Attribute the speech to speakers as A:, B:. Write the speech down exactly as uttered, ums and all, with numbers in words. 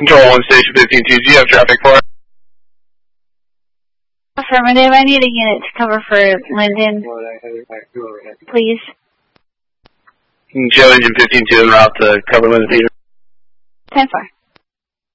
A: Control one, Station fifteen two, do you have traffic for us?
B: Affirmative, I need a unit to cover for Linden. Please.
A: Show engine fifteen two en route to cover Linden.
B: ten four.